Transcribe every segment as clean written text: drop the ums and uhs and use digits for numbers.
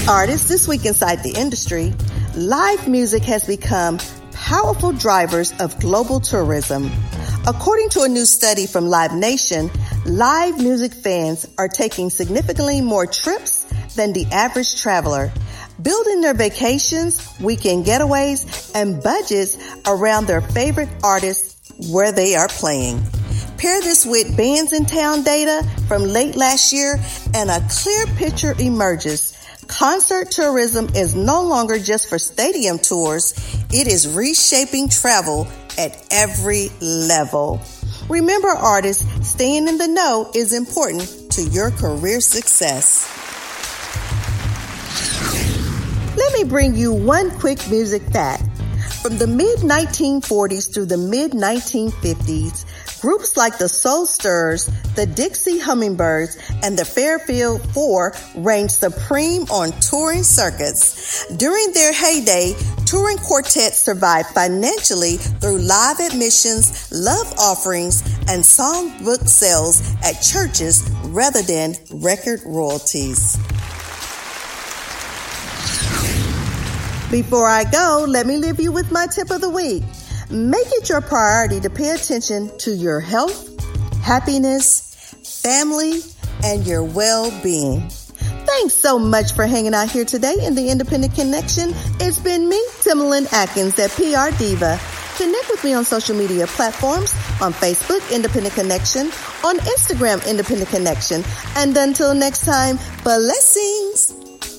Artists, this week inside the industry, live music has become powerful drivers of global tourism. According to a new study from Live Nation, live music fans are taking significantly more trips than the average traveler, building their vacations, weekend getaways, and budgets around their favorite artists where they are playing. Pair this with Bands in Town data from late last year, and a clear picture emerges. Concert tourism is no longer just for stadium tours. It is reshaping travel at every level. Remember, artists, staying in the know is important to your career success. Let me bring you one quick music fact. From the mid-1940s through the mid-1950s, groups like the Soul Stirrers, the Dixie Hummingbirds, and the Fairfield Four reigned supreme on touring circuits. During their heyday, touring quartets survived financially through live admissions, love offerings, and songbook sales at churches rather than record royalties. Before I go, let me leave you with my tip of the week. Make it your priority to pay attention to your health, happiness, family, and your well-being. Thanks so much for hanging out here today in the Independent Connection. It's been me, Timberland Atkins at PR Diva. Connect with me on social media platforms, on Facebook, Independent Connection, on Instagram, Independent Connection. And until next time, blessings.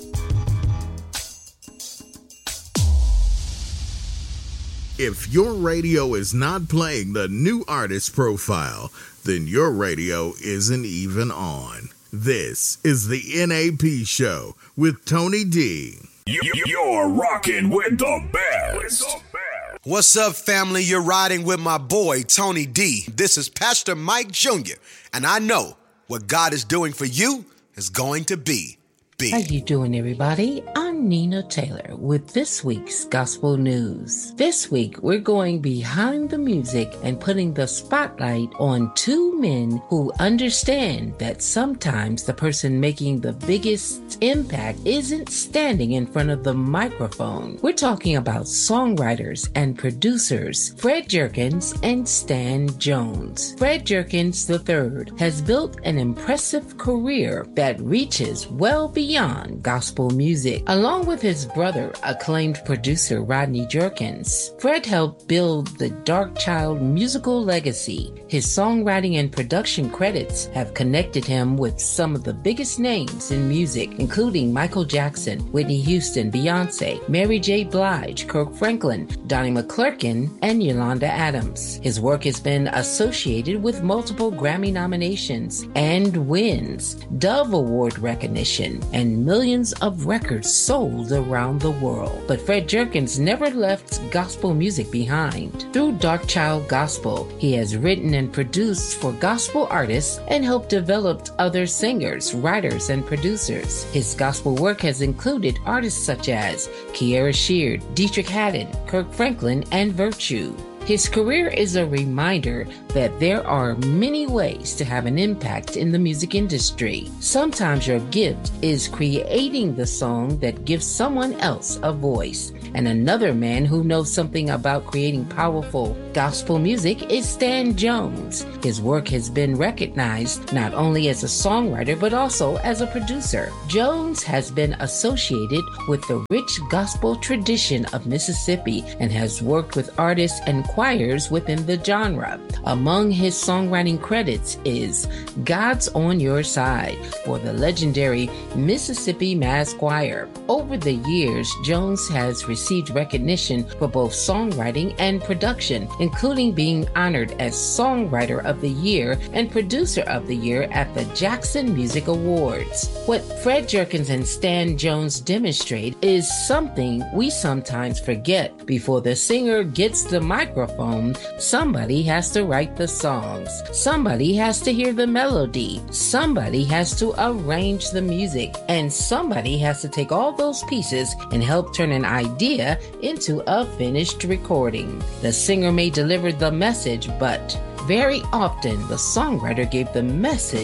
If your radio is not playing the new artist profile, then your radio isn't even on. This is the NAP Show with Tony D. You're rocking with the best. What's up, family? You're riding with my boy, Tony D. This is Pastor Mike Jr., and I know what God is doing for you is going to be big. How you doing, everybody? I'm Nina Taylor with this week's Gospel News. This week, we're going behind the music and putting the spotlight on two men who understand that sometimes the person making the biggest impact isn't standing in front of the microphone. We're talking about songwriters and producers Fred Jerkins and Stan Jones. Fred Jerkins III has built an impressive career that reaches well beyond gospel music. Along with his brother, acclaimed producer Rodney Jerkins, Fred helped build the Darkchild musical legacy. His songwriting and production credits have connected him with some of the biggest names in music, including Michael Jackson, Whitney Houston, Beyonce, Mary J. Blige, Kirk Franklin, Donnie McClurkin, and Yolanda Adams. His work has been associated with multiple Grammy nominations and wins, Dove Award recognition, and millions of records sold around the world. But Fred Jerkins never left gospel music behind. Through Darkchild Gospel, he has written and produced for gospel artists and helped develop other singers, writers, and producers. His gospel work has included artists such as Kierra Sheard, Dietrich Haddon, Kirk Franklin, and Virtue. His career is a reminder that there are many ways to have an impact in the music industry. Sometimes your gift is creating the song that gives someone else a voice. And another man who knows something about creating powerful gospel music is Stan Jones. His work has been recognized not only as a songwriter but also as a producer. Jones has been associated with the rich gospel tradition of Mississippi and has worked with artists and choirs within the genre. Among his songwriting credits is God's on Your Side for the legendary Mississippi Mass Choir. Over the years, Jones has received recognition for both songwriting and production, including being honored as Songwriter of the Year and Producer of the Year at the Jackson Music Awards. What Fred Jerkins and Stan Jones demonstrate is something we sometimes forget. Before the singer gets the microphone, somebody has to write the songs. Somebody has to hear the melody. Somebody has to arrange the music. And somebody has to take all those pieces and help turn an idea into a finished recording. The singer may deliver the message, but very often the songwriter gave the message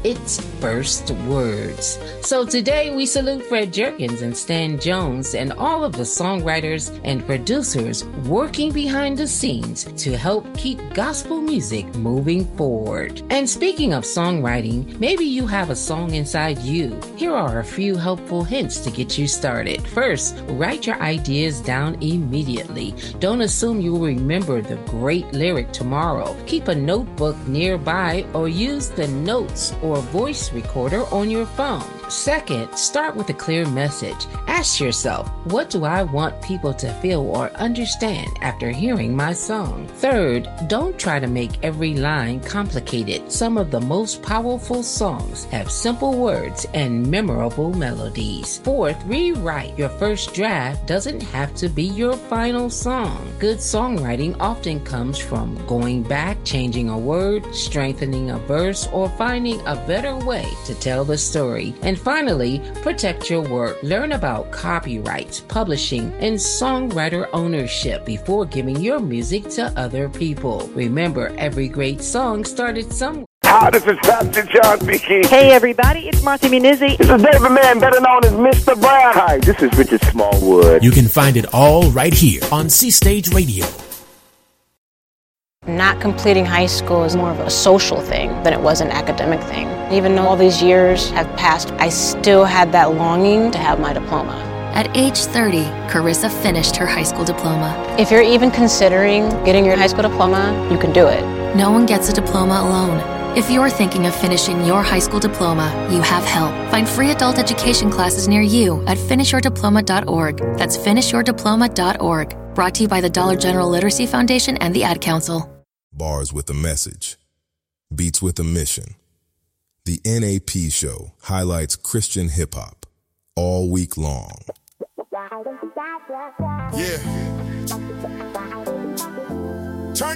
its first words. So today we salute Fred Jerkins and Stan Jones and all of the songwriters and producers working behind the scenes to help keep gospel music moving forward. And speaking of songwriting, maybe you have a song inside you. Here are a few helpful hints to get you started. First, write your ideas down immediately. Don't assume you'll remember the great lyric tomorrow. Keep a notebook nearby or use the notes or voice recorder on your phone. Second, start with a clear message. Ask yourself, what do I want people to feel or understand after hearing my song? Third, don't try to make every line complicated. Some of the most powerful songs have simple words and memorable melodies. Fourth, rewrite. Your first draft doesn't have to be your final song. Good songwriting often comes from going back, changing a word, strengthening a verse, or finding a better way to tell the story. And finally, protect your work. Learn about copyrights, publishing, and songwriter ownership before giving your music to other people. Remember, every great song started somewhere. Hi, this is Pastor John speaking. Hey, everybody, it's Marcy Munizzi. This is David Mann, better known as Mr. Brown. Hi, this is Richard Smallwood. You can find it all right here on C-Stage Radio. Not completing high school is more of a social thing than it was an academic thing. Even though all these years have passed, I still had that longing to have my diploma. At age 30, Carissa finished her high school diploma. If you're even considering getting your high school diploma, you can do it. No one gets a diploma alone. If you're thinking of finishing your high school diploma, you have help. Find free adult education classes near you at finishyourdiploma.org. That's finishyourdiploma.org. Brought to you by the Dollar General Literacy Foundation and the Ad Council. Bars with a message. Beats with a mission. The NAP Show highlights Christian hip-hop all week long. Yeah.